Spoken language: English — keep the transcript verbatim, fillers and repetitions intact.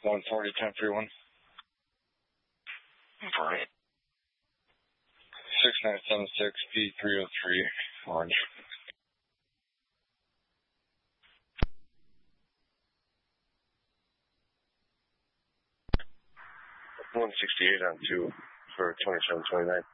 one forty, ten thirty-one. Right. six nine seven six P three oh three, Orange. one sixty-eight on two for twenty-seven twenty-nine.